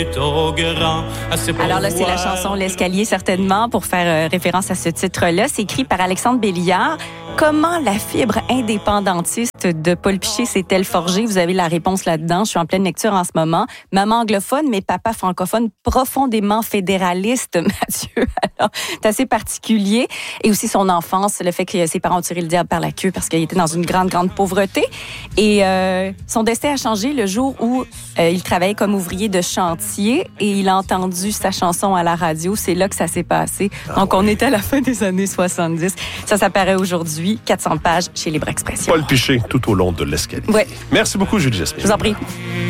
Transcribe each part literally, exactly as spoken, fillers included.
Alors là, c'est la chanson L'Escalier, certainement, pour faire euh, référence à ce titre-là. C'est écrit par Alexandre Béliard. Comment la fibre indépendantiste de Paul Piché s'est-elle forgée? Vous avez la réponse là-dedans. Je suis en pleine lecture en ce moment. Maman anglophone, mais papa francophone, profondément fédéraliste, Mathieu. Alors, c'est assez particulier. Et aussi son enfance, le fait que ses parents ont tiré le diable par la queue parce qu'il était dans une grande, grande pauvreté. Et euh, son destin a changé le jour où euh, il travaillait comme ouvrier de chantier et il a entendu sa chanson à la radio. C'est là que ça s'est passé. Ah, Donc, ouais. On est à la fin des années soixante-dix. Ça, ça paraît aujourd'hui. quatre cents pages chez Libre Expression. Paul Piché, tout au long de l'escalier. Oui. Merci beaucoup, Julie Jasmin. Je vous en prie.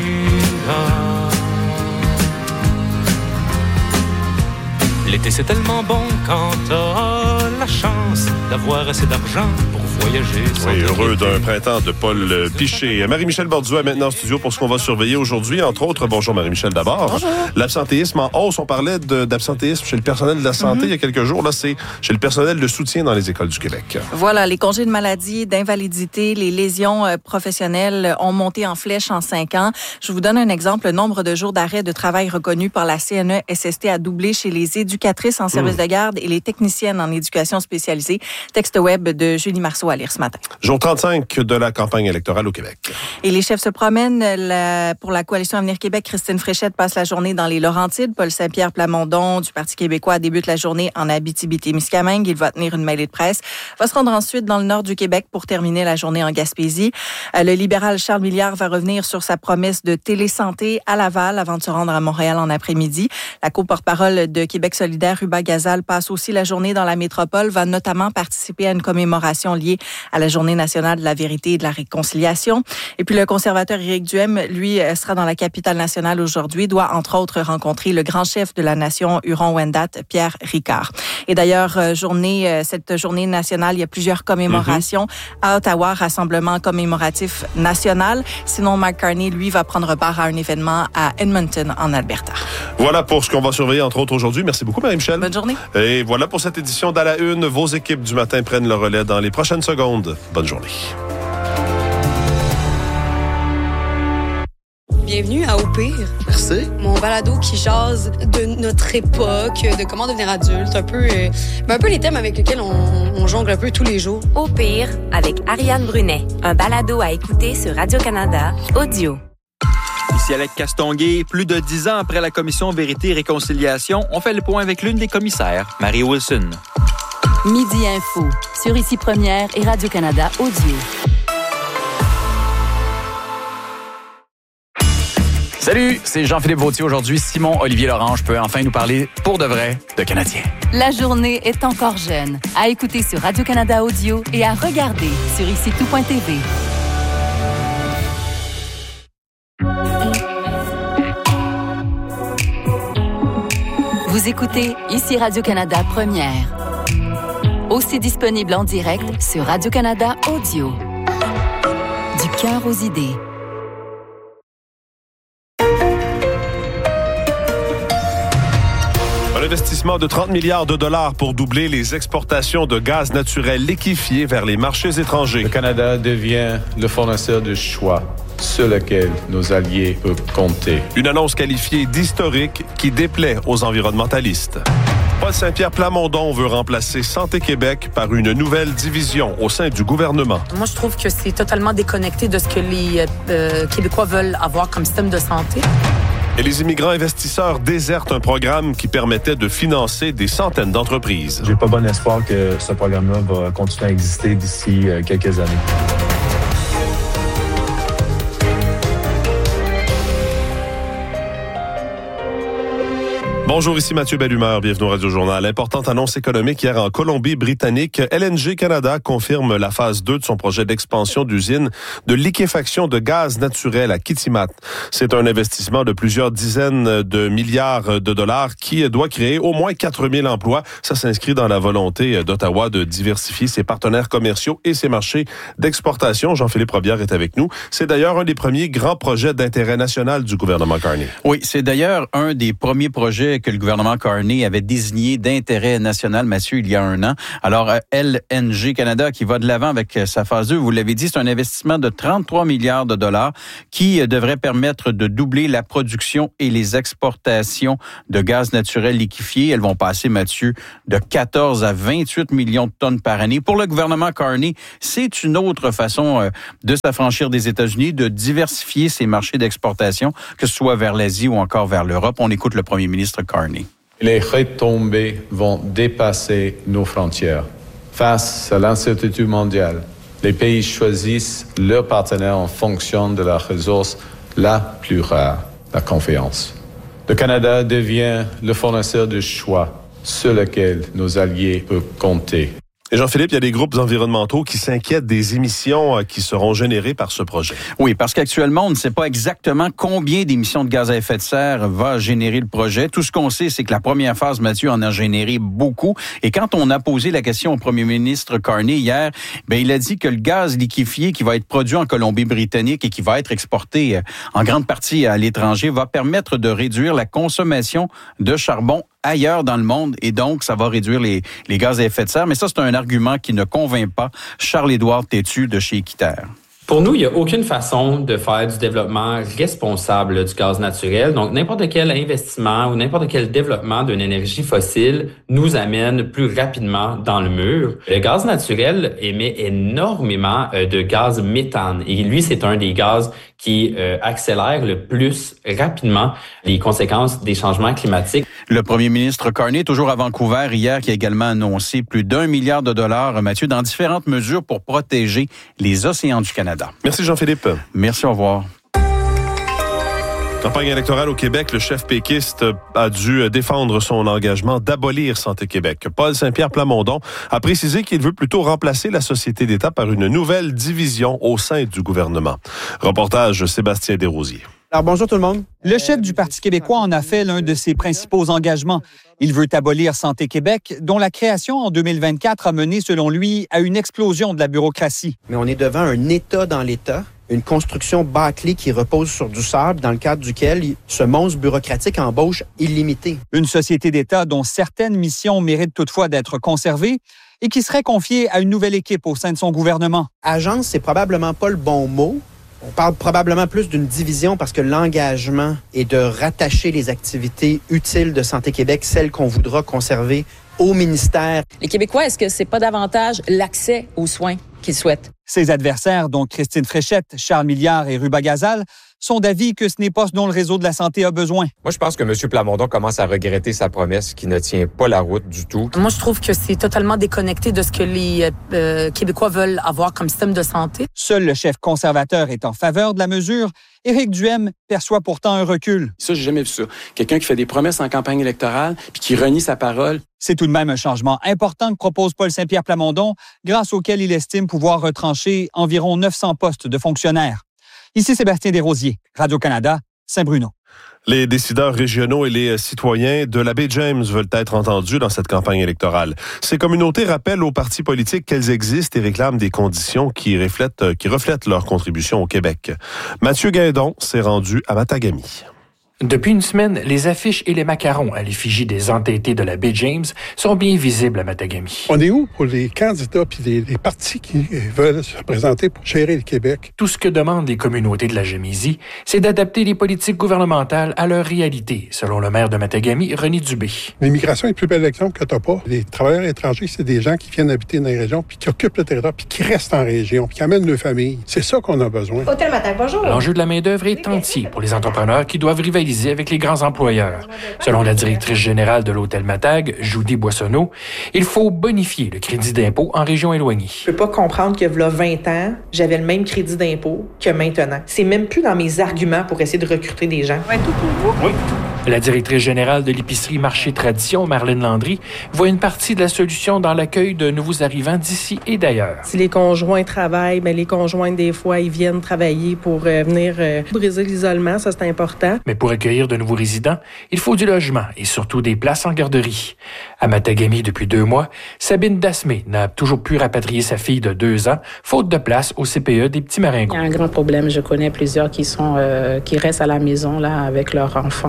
L'été, c'est tellement bon quand t'as la chance d'avoir assez d'argent pour voyager. Oui, heureux d'un printemps de Paul Piché. Marie-Michel Borduas est maintenant en studio pour ce qu'on va surveiller aujourd'hui. Entre autres, bonjour Marie-Michel d'abord. Bonjour. L'absentéisme en hausse. On parlait de, d'absentéisme chez le personnel de la santé mm-hmm. il y a quelques jours. Là, c'est chez le personnel de soutien dans les écoles du Québec. Voilà, les congés de maladie, d'invalidité, les lésions euh, professionnelles ont monté en flèche en cinq ans. Je vous donne un exemple. Le nombre de jours d'arrêt de travail reconnus par la C N E S S T a doublé chez les éducatrices en service mmh. de garde et les techniciennes en éducation spécialisée. Texte web de Julie Marceau à lire ce matin. Jour trente-cinq de la campagne électorale au Québec. Et les chefs se promènent. La, pour la Coalition Avenir Québec, Christine Fréchette passe la journée dans les Laurentides. Paul Saint-Pierre Plamondon du Parti québécois débute la journée en Abitibi-Témiscamingue. Il va tenir une mêlée de presse. Va se rendre ensuite dans le nord du Québec pour terminer la journée en Gaspésie. Le libéral Charles Milliard va revenir sur sa promesse de télésanté à Laval avant de se rendre à Montréal en après-midi. La co-porte-parole de Québec solidaire, Ruba Gazal, passe aussi la journée dans la métropole, va notamment participer à une commémoration liée à la Journée nationale de la vérité et de la réconciliation. Et puis le conservateur Éric Duhem, lui, sera dans la capitale nationale aujourd'hui, doit entre autres rencontrer le grand chef de la nation Huron-Wendat, Pierre Ricard. Et d'ailleurs, journée, cette journée nationale, il y a plusieurs commémorations. Mm-hmm. À Ottawa, rassemblement commémoratif national. Sinon, Mark Carney, lui, va prendre part à un événement à Edmonton, en Alberta. Voilà pour ce qu'on va surveiller, entre autres, aujourd'hui. Merci beaucoup, Marie-Michel. Bonne journée. Et voilà pour cette édition d'À la Une. Vos équipes du matin prennent le relais dans les prochaines secondes. Bonne journée. Bienvenue à Au pire. Merci. Mon balado qui jase de notre époque, de comment devenir adulte, un peu, euh, un peu les thèmes avec lesquels on, on jongle un peu tous les jours. Au pire, avec Ariane Brunet, un balado à écouter sur Radio-Canada Audio. Ici Alec Castonguay, plus de dix ans après la commission Vérité et Réconciliation, on fait le point avec l'une des commissaires, Marie Wilson. Midi Info, sur Ici Première et Radio-Canada Audio. Salut, c'est Jean-Philippe Vautier. Aujourd'hui, Simon-Olivier Lorange peut enfin nous parler pour de vrai de Canadiens. La journée est encore jeune. À écouter sur Radio-Canada Audio et à regarder sur ici tout point t v. Vous écoutez Ici Radio-Canada Première. Aussi disponible en direct sur Radio-Canada Audio. Du cœur aux idées. Un investissement de trente milliards de dollars pour doubler les exportations de gaz naturel liquéfié vers les marchés étrangers. Le Canada devient le fournisseur de choix sur lequel nos alliés peuvent compter. Une annonce qualifiée d'historique qui déplaît aux environnementalistes. Paul Saint-Pierre Plamondon veut remplacer Santé Québec par une nouvelle division au sein du gouvernement. Moi, je trouve que c'est totalement déconnecté de ce que les euh, Québécois veulent avoir comme système de santé. Et les immigrants investisseurs désertent un programme qui permettait de financer des centaines d'entreprises. J'ai pas bon espoir que ce programme-là va continuer à exister d'ici quelques années. Bonjour, ici Mathieu Bellumeur, bienvenue au Radio-Journal. Importante annonce économique hier en Colombie-Britannique. L N G Canada confirme la phase deux de son projet d'expansion d'usine de liquéfaction de gaz naturel à Kitimat. C'est un investissement de plusieurs dizaines de milliards de dollars qui doit créer au moins quatre mille emplois. Ça s'inscrit dans la volonté d'Ottawa de diversifier ses partenaires commerciaux et ses marchés d'exportation. Jean-Philippe Robillard est avec nous. C'est d'ailleurs un des premiers grands projets d'intérêt national du gouvernement Carney. Oui, c'est d'ailleurs un des premiers projets que le gouvernement Carney avait désigné d'intérêt national, Mathieu, il y a un an. Alors, L N G Canada qui va de l'avant avec sa phase deux, vous l'avez dit, c'est un investissement de trente-trois milliards de dollars qui devrait permettre de doubler la production et les exportations de gaz naturel liquéfié. Elles vont passer, Mathieu, de quatorze à vingt-huit millions de tonnes par année. Pour le gouvernement Carney, c'est une autre façon de s'affranchir des États-Unis, de diversifier ses marchés d'exportation, que ce soit vers l'Asie ou encore vers l'Europe. On écoute le premier ministre Carney. Les retombées vont dépasser nos frontières. Face à l'incertitude mondiale, les pays choisissent leurs partenaires en fonction de la ressource la plus rare, la confiance. Le Canada devient le fournisseur de choix sur lequel nos alliés peuvent compter. Et Jean-Philippe, il y a des groupes environnementaux qui s'inquiètent des émissions qui seront générées par ce projet. Oui, parce qu'actuellement, on ne sait pas exactement combien d'émissions de gaz à effet de serre va générer le projet. Tout ce qu'on sait, c'est que la première phase, Mathieu, en a généré beaucoup. Et quand on a posé la question au premier ministre Carney hier, ben il a dit que le gaz liquéfié qui va être produit en Colombie-Britannique et qui va être exporté en grande partie à l'étranger va permettre de réduire la consommation de charbon ailleurs dans le monde, et donc ça va réduire les, les gaz à effet de serre. Mais ça, c'est un argument qui ne convainc pas Charles-Édouard Tétu de chez Équiterre. Pour nous, il n'y a aucune façon de faire du développement responsable là, du gaz naturel. Donc, n'importe quel investissement ou n'importe quel développement d'une énergie fossile nous amène plus rapidement dans le mur. Le gaz naturel émet énormément euh, de gaz méthane. Et lui, c'est un des gaz qui euh, accélère le plus rapidement les conséquences des changements climatiques. Le premier ministre Carney, toujours à Vancouver hier, qui a également annoncé plus d'un milliard de dollars, Mathieu, dans différentes mesures pour protéger les océans du Canada. Merci Jean-Philippe. Merci, au revoir. Campagne électorale au Québec, le chef péquiste a dû défendre son engagement d'abolir Santé Québec. Paul Saint-Pierre Plamondon a précisé qu'il veut plutôt remplacer la Société d'État par une nouvelle division au sein du gouvernement. Reportage Sébastien Desrosiers. Alors bonjour tout le monde. Le chef du Parti québécois en a fait l'un de ses principaux engagements. Il veut abolir Santé Québec, dont la création en deux mille vingt-quatre a mené, selon lui, à une explosion de la bureaucratie. Mais on est devant un État dans l'État, une construction bâclée qui repose sur du sable, dans le cadre duquel ce monstre bureaucratique embauche illimité. Une société d'État dont certaines missions méritent toutefois d'être conservées et qui serait confiée à une nouvelle équipe au sein de son gouvernement. Agence, c'est probablement pas le bon mot. On parle probablement plus d'une division parce que l'engagement est de rattacher les activités utiles de Santé Québec, celles qu'on voudra conserver, au ministère. Les Québécois, est-ce que c'est pas davantage l'accès aux soins qu'ils souhaitent? Ses adversaires, dont Christine Fréchette, Charles Milliard et Ruba Gazal, sont d'avis que ce n'est pas ce dont le réseau de la santé a besoin. Moi, je pense que M. Plamondon commence à regretter sa promesse qui ne tient pas la route du tout. Moi, je trouve que c'est totalement déconnecté de ce que les euh, Québécois veulent avoir comme système de santé. Seul le chef conservateur est en faveur de la mesure. Éric Duhem perçoit pourtant un recul. Ça, j'ai jamais vu ça. Quelqu'un qui fait des promesses en campagne électorale puis qui renie sa parole. C'est tout de même un changement important que propose Paul Saint-Pierre Plamondon, grâce auquel il estime pouvoir retrancher environ neuf cents postes de fonctionnaires. Ici Sébastien Desrosiers, Radio-Canada, Saint-Bruno. Les décideurs régionaux et les citoyens de la baie James veulent être entendus dans cette campagne électorale. Ces communautés rappellent aux partis politiques qu'elles existent et réclament des conditions qui reflètent, qui reflètent leur contribution au Québec. Mathieu Guindon s'est rendu à Matagami. Depuis une semaine, les affiches et les macarons à l'effigie des entêtés de la baie James sont bien visibles à Matagami. On est où pour les candidats puis les, les partis qui veulent se présenter pour gérer le Québec? Tout ce que demandent les communautés de la Gémésie, c'est d'adapter les politiques gouvernementales à leur réalité, selon le maire de Matagami, René Dubé. L'immigration est le plus bel exemple que t'as pas. Les travailleurs étrangers, c'est des gens qui viennent habiter dans les régions puis qui occupent le territoire puis qui restent en région puis qui amènent leur famille. C'est ça qu'on a besoin. Hôtel Matag, bonjour. L'enjeu de la main-d'œuvre est entier pour les entrepreneurs qui doivent rivaliser avec les grands employeurs. Selon la directrice générale de l'Hôtel Matag, Judy Boissonneau, il faut bonifier le crédit d'impôt en région éloignée. Je peux pas comprendre que v'là vingt ans, j'avais le même crédit d'impôt que maintenant. C'est même plus dans mes arguments pour essayer de recruter des gens. Ouais, tout pour vous? Oui. La directrice générale de l'épicerie Marché Tradition, Marlène Landry, voit une partie de la solution dans l'accueil de nouveaux arrivants d'ici et d'ailleurs. Si les conjoints travaillent, bien, les conjoints, des fois, ils viennent travailler pour euh, venir euh, briser l'isolement, ça c'est important. Mais pour accueillir de nouveaux résidents, il faut du logement et surtout des places en garderie. À Matagami, depuis deux mois, Sabine Dasmé n'a toujours pu rapatrier sa fille de deux ans, faute de place au C P E des Petits-Maringos. Il y a un grand problème. Je connais plusieurs qui sont euh, qui restent à la maison là avec leurs enfants et tout.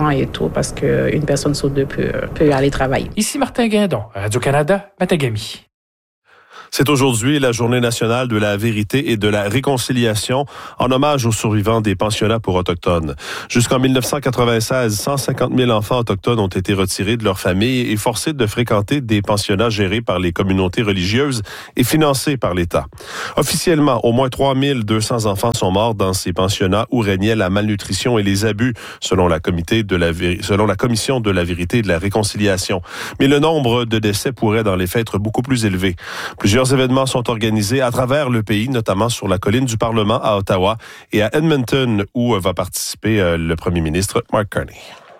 tôt parce qu'une personne sur deux peut, peut aller travailler. Ici Martin Guindon, Radio-Canada, Matagami. C'est aujourd'hui la Journée nationale de la vérité et de la réconciliation en hommage aux survivants des pensionnats pour Autochtones. Jusqu'en dix-neuf cent quatre-vingt-seize, cent cinquante mille enfants autochtones ont été retirés de leur famille et forcés de fréquenter des pensionnats gérés par les communautés religieuses et financés par l'État. Officiellement, au moins trois mille deux cents enfants sont morts dans ces pensionnats où régnait la malnutrition et les abus, selon la, comité de la, selon la Commission de la vérité et de la réconciliation. Mais le nombre de décès pourrait dans les faits être beaucoup plus élevé. Plusieurs Plusieurs événements sont organisés à travers le pays, notamment sur la colline du Parlement à Ottawa et à Edmonton, où va participer le premier ministre Mark Carney.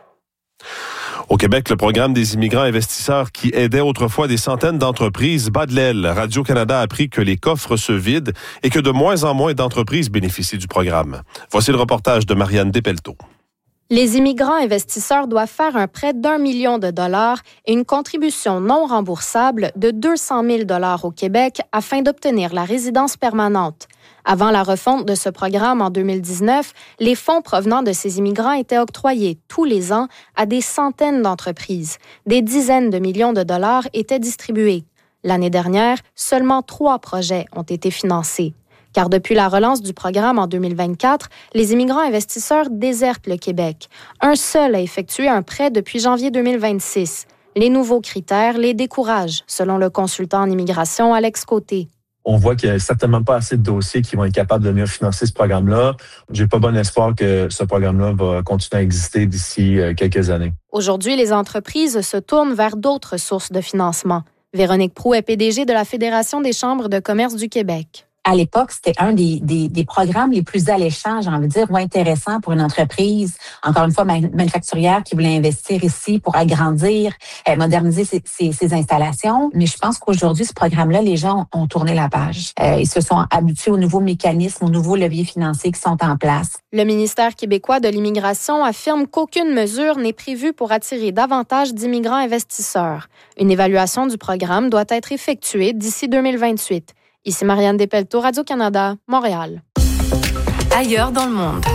Au Québec, le programme des immigrants investisseurs qui aidait autrefois des centaines d'entreprises bat de l'aile. Radio-Canada a appris que les coffres se vident et que de moins en moins d'entreprises bénéficient du programme. Voici le reportage de Marianne Despelteaux. Les immigrants investisseurs doivent faire un prêt d'un million de dollars et une contribution non remboursable de deux cent mille dollars au Québec afin d'obtenir la résidence permanente. Avant la refonte de ce programme en deux mille dix-neuf, les fonds provenant de ces immigrants étaient octroyés tous les ans à des centaines d'entreprises. Des dizaines de millions de dollars étaient distribués. L'année dernière, seulement trois projets ont été financés. Car depuis la relance du programme en deux mille vingt-quatre, les immigrants investisseurs désertent le Québec. Un seul a effectué un prêt depuis janvier deux mille vingt-six. Les nouveaux critères les découragent, selon le consultant en immigration Alex Côté. On voit qu'il n'y a certainement pas assez de dossiers qui vont être capables de venir financer ce programme-là. J'ai pas bon espoir que ce programme-là va continuer à exister d'ici quelques années. Aujourd'hui, les entreprises se tournent vers d'autres sources de financement. Véronique Proulx est P D G de la Fédération des chambres de commerce du Québec. À l'époque, c'était un des, des, des programmes les plus alléchants, j'ai envie de dire, ou intéressants pour une entreprise, encore une fois, manufacturière qui voulait investir ici pour agrandir, euh, moderniser ses, ses, ses installations. Mais je pense qu'aujourd'hui, ce programme-là, les gens ont, ont tourné la page. Euh, ils se sont habitués aux nouveaux mécanismes, aux nouveaux leviers financiers qui sont en place. Le ministère québécois de l'Immigration affirme qu'aucune mesure n'est prévue pour attirer davantage d'immigrants investisseurs. Une évaluation du programme doit être effectuée d'ici deux mille vingt-huit. Ici Marianne Despelteaux, Radio-Canada, Montréal. Ailleurs dans le monde.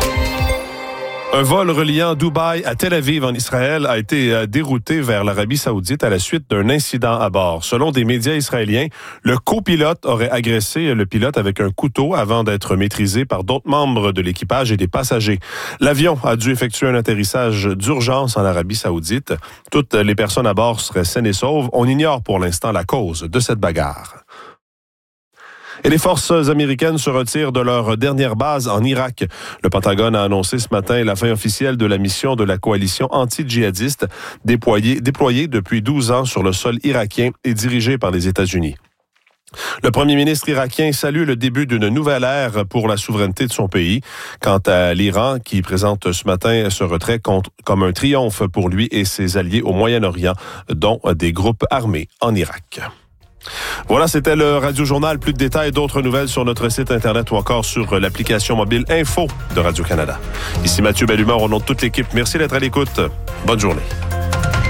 Un vol reliant Dubaï à Tel Aviv en Israël a été dérouté vers l'Arabie saoudite à la suite d'un incident à bord. Selon des médias israéliens, le copilote aurait agressé le pilote avec un couteau avant d'être maîtrisé par d'autres membres de l'équipage et des passagers. L'avion a dû effectuer un atterrissage d'urgence en Arabie saoudite. Toutes les personnes à bord seraient saines et sauves. On ignore pour l'instant la cause de cette bagarre. Et les forces américaines se retirent de leur dernière base en Irak. Le Pentagone a annoncé ce matin la fin officielle de la mission de la coalition anti-djihadiste déployée, déployée depuis douze ans sur le sol irakien et dirigée par les États-Unis. Le premier ministre irakien salue le début d'une nouvelle ère pour la souveraineté de son pays. Quant à l'Iran, qui présente ce matin ce retrait contre, comme un triomphe pour lui et ses alliés au Moyen-Orient, dont des groupes armés en Irak. Voilà, c'était le Radio Journal. Plus de détails, d'autres nouvelles sur notre site Internet ou encore sur l'application mobile Info de Radio-Canada. Ici Mathieu Bellemare, au nom de toute l'équipe. Merci d'être à l'écoute. Bonne journée.